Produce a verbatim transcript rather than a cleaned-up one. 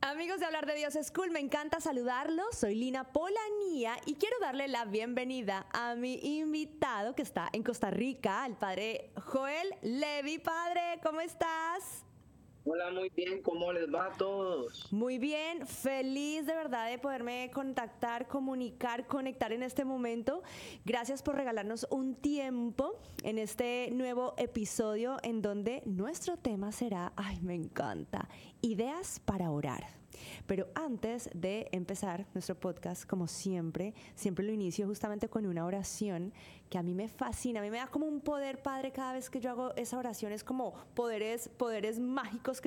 Amigos de Hablar de Dios School, me encanta saludarlos. Soy Lina Polanía y quiero darle la bienvenida a mi invitado que está en Costa Rica, el padre Joel Levy. Padre, ¿cómo estás? Hola, muy bien, ¿cómo les va a todos? Muy bien, feliz de verdad de poderme contactar, comunicar, conectar en este momento. Gracias por regalarnos un tiempo en este nuevo episodio en donde nuestro tema será, ay, me encanta, ideas para orar. Pero antes de empezar nuestro podcast, como siempre, siempre lo inicio justamente con una oración que a mí me fascina, a mí me da como un poder, Padre, cada vez que yo hago esa oración, es como poderes, poderes mágicos que